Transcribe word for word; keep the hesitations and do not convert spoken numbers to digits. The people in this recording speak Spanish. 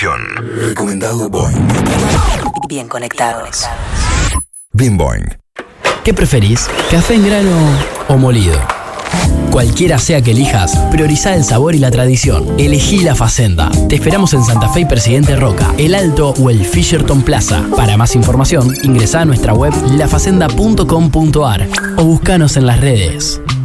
Atención. Recomendado Boing. Bien conectados. Bien Boing. ¿Qué preferís? ¿Café en grano o molido? Cualquiera sea que elijas, priorizá el sabor y la tradición. Elegí La Facenda. Te esperamos en Santa Fe y Presidente Roca, El Alto o el Fisherton Plaza. Para más información, ingresá a nuestra web la facenda punto com punto a r o buscanos en las redes.